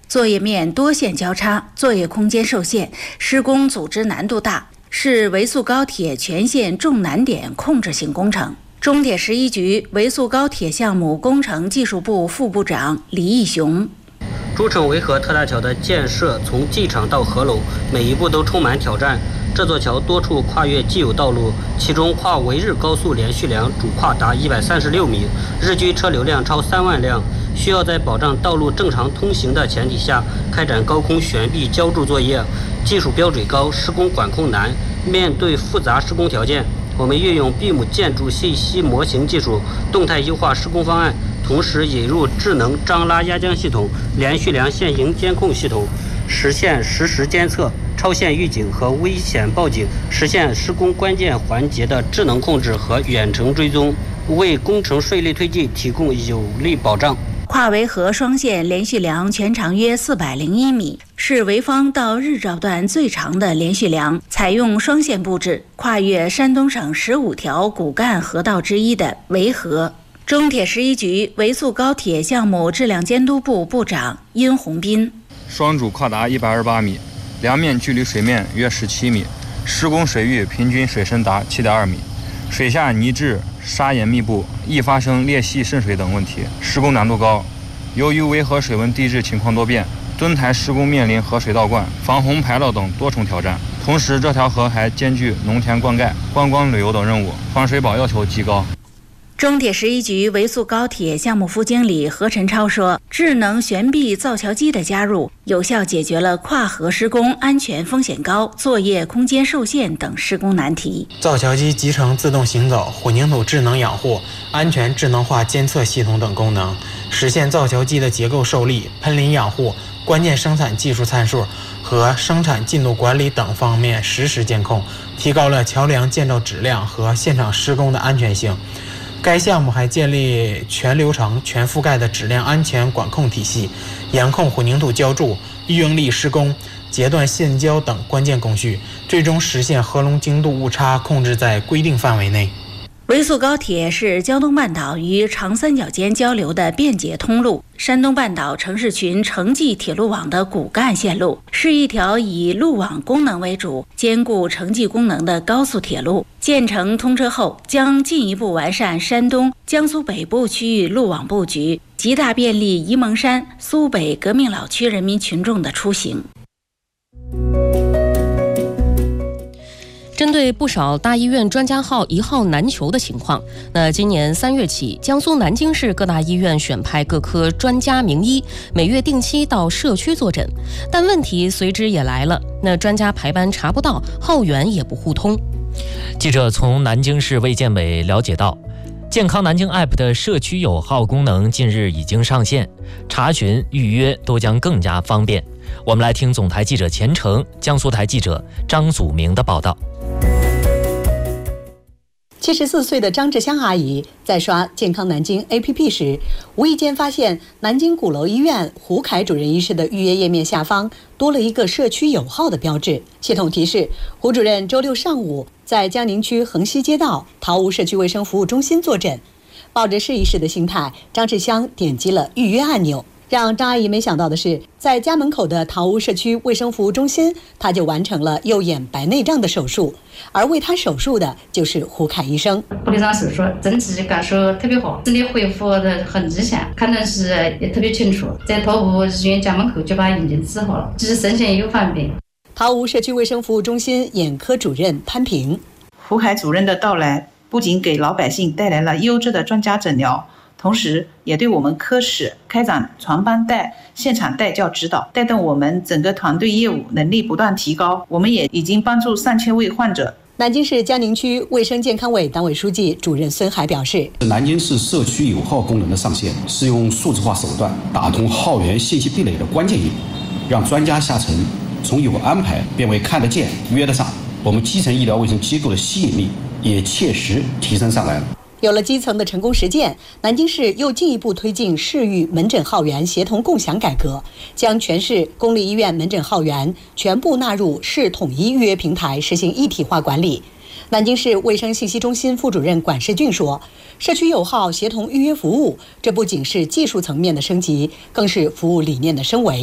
作业面多线交叉，作业空间受限，施工组织难度大，是维速高铁全线重难点控制性工程。中铁11局维速高铁项目工程技术部副部长李义雄： 诸城维和特大桥的建设从机场到河楼，每一步都充满挑战。这座桥多处跨越既有道路，其中跨维日高速连续梁主跨达136米，日均车流量超3万辆，需要在保障道路正常通行的前提下开展高空悬臂浇筑作业，技术标准高，施工管控难。面对复杂施工条件，我们运用闭幕建筑信息模型技术，动态优化施工方案，同时引入智能张拉压降系统、连续梁线型监控系统，实现实时监测、超限预警和危险报警，实现施工关键环节的智能控制和远程追踪，为工程顺利推进提供有力保障。 跨维和双线连续梁全长约401米，是潍坊到日照段最长的连续梁，采用双线布置，跨越山东省15条骨干河道之一的维和。中铁11局维速高铁项目质量监督部部长殷红斌： 双主跨达128米，梁面距离水面约17米，施工水域平均水深达7.2米，水下泥质砂岩密布，易发生裂隙渗水等问题，施工难度高。由于维和水文地质情况多变，墩台施工面临河水倒灌、防洪排涝等多重挑战。同时，这条河还兼具农田灌溉、观光旅游等任务，防水保要求极高。 中铁11局维速高铁项目副经理何晨超说，智能悬臂造桥机的加入，有效解决了跨河施工安全风险高、作业空间受限等施工难题。 造桥机集成自动行走、混凝土智能养护、安全智能化监测系统等功能，实现造桥机的结构受力、喷淋养护、关键生产技术参数和生产进度管理等方面实时监控，提高了桥梁建造质量和现场施工的安全性。该项目还建立全流程、全覆盖的质量安全管控体系，严控混凝土浇筑、预应力施工、截断线交等关键工序，最终实现合龙精度误差控制在规定范围内。 维速高铁是胶东半岛与长三角间交流的便捷通路，山东半岛城市群城际铁路网的骨干线路，是一条以路网功能为主、兼顾城际功能的高速铁路。建成通车后，将进一步完善山东、江苏北部区域路网布局，极大便利沂蒙山、苏北革命老区人民群众的出行。 针对不少大医院专家号一号难求的情况，那今年3月起，江苏南京市各大医院选派各科专家名医，每月定期到社区坐诊。但问题随之也来了，那专家排班查不到，号源也不互通。 记者从南京市卫健委了解到，健康南京 App 的社区友号功能近日已经上线，查询、预约都将更加方便。我们来听总台记者钱程、江苏台记者张祖明的报道。 74岁的张志香阿姨在刷健康南京 APP 时，无意间发现南京鼓楼医院胡凯主任医师的预约页面下方多了一个社区友号的标志。系统提示，胡主任周六上午在江宁区衡西街道桃坞社区卫生服务中心坐诊。抱着试一试的心态，张志香点击了预约按钮。让张阿姨没想到的是，在家门口的桃坞社区卫生服务中心，她就完成了右眼白内障的手术，而为她手术的就是胡凯医生。 玻璃障手术整体感受特别好，视力恢复的很明显，看的是也特别清楚，在桃坞医院家门口就把眼睛治好了，这是神仙有饭饼。 桃坞社区卫生服务中心眼科主任潘平： 胡凯主任的到来，不仅给老百姓带来了优质的专家诊疗，同时也对我们科室开展传班带、现场带教指导，带动我们整个团队业务能力不断提高。我们也已经帮助3000位患者。 南京市江宁区卫生健康委党委书记、主任孙海表示， 南京市社区友号功能的上线，是用数字化手段打通号源信息壁垒的关键一步，让专家下沉从有安排变为看得见、约得上，我们基层医疗卫生机构的吸引力也切实提升上来了。 有了基层的成功实践，南京市又进一步推进市域门诊号源协同共享改革，将全市公立医院门诊号源全部纳入市统一预约平台，实行一体化管理。南京市卫生信息中心副主任管世俊说，社区友号协同预约服务，这不仅是技术层面的升级，更是服务理念的升维。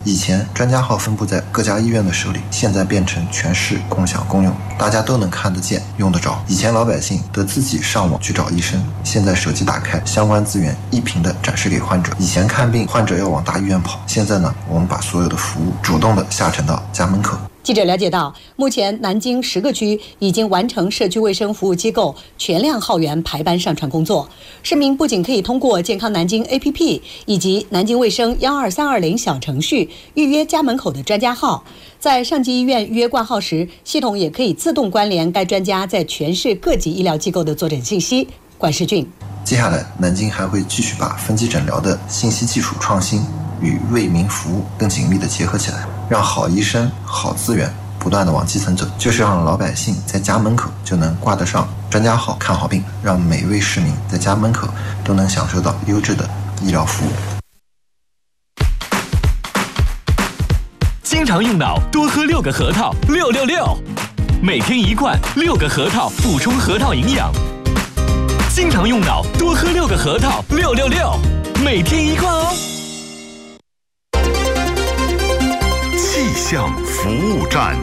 以前专家号分布在各家医院的手里，现在变成全市共享公用，大家都能看得见用得着。以前老百姓得自己上网去找医生，现在手机打开，相关资源一屏的展示给患者。以前看病患者要往大医院跑，现在呢，我们把所有的服务主动的下沉到家门口。 记者了解到，目前南京10个区已经完成社区卫生服务机构全量号源排班上传工作。市民不仅可以通过健康南京 APP 以及南京卫生12320小程序预约家门口的专家号，在上级医院预约挂号时，系统也可以自动关联该专家在全市各级医疗机构的坐诊信息。管世俊， 接下来南京还会继续把分级诊疗的信息技术创新与为民服务更紧密地结合起来，让好医生、好资源不断地往基层走，就是让老百姓在家门口就能挂得上专家号看好病，让每位市民在家门口都能享受到优质的医疗服务。 经常用脑，多喝6个核桃，666，每天1罐，6个核桃补充核桃营养。经常用脑，多喝6个核桃，666，每天1罐哦。 气象服务站，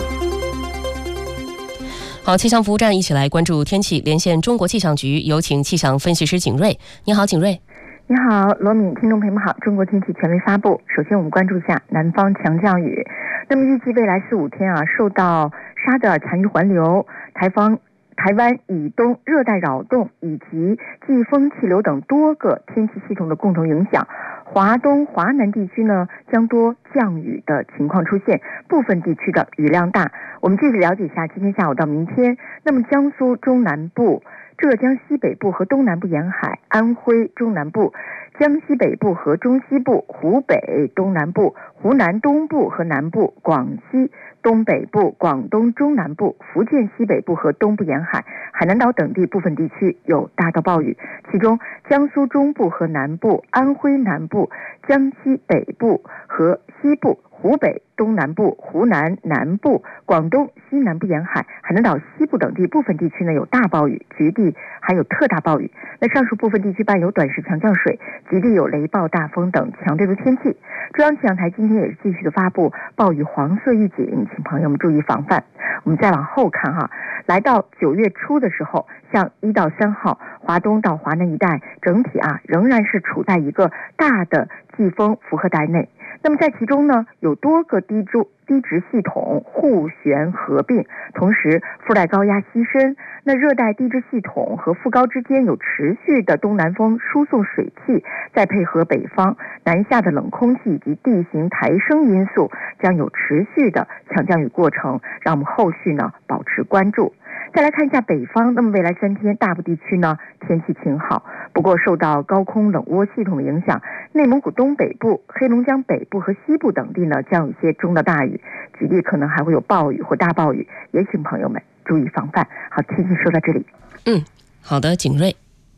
好，气象服务站一起来关注天气，连线中国气象局，有请气象分析师景瑞。你好，景瑞。 你好，罗敏，听众朋友们好。中国天气权威发布，首先我们关注一下南方强降雨。那么预计未来4、5天受到沙德尔残余环流、台湾以东热带扰动以及季风气流等多个天气系统的共同影响，华东、华南地区呢将多降雨的情况出现，部分地区的雨量大。我们继续了解一下今天下午到明天，那么江苏中南部、浙江西北部和东南部沿海、安徽中南部、江西北部和中西部、湖北东南部、湖南东部和南部、广西东北部、广东中南部、福建西北部和东部沿海、海南岛等地部分地区有大到暴雨，其中江苏中部和南部、安徽南部、江西北部和西部、湖北东南部、湖南南部、广东西南部沿海、海南岛西部等地部分地区呢有大暴雨，局地还有特大暴雨。那上述部分地区伴有短时强降水，局地有雷暴、大风等强对流天气。中央气象台今天也是继续的发布暴雨黄色预警，请朋友们注意防范。我们再往后看来到9月初的时候，像1到3号，华东到华南一带整体仍然是处在一个大的季风负荷带内。那么在其中呢，有多个低值系统互旋合并，同时附带高压西伸，那热带低值系统和副高之间有持续的东南风输送水汽，再配合北方南下的冷空气以及地形抬升因素，将有持续的强降雨过程，让我们后续呢保持关注。再来看一下北方，那么未来3天大部地区呢天气晴好，不过受到高空冷涡系统的影响，内蒙古东北部、黑龙江北部和西部等地呢将有一些中到大雨，局地可能还会有暴雨或大暴雨，也请朋友们注意防范。好，天气说到这里。 好的，景瑞。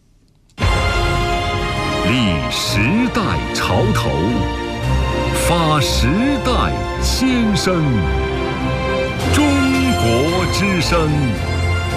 立时代潮头，发时代先声，中国之声。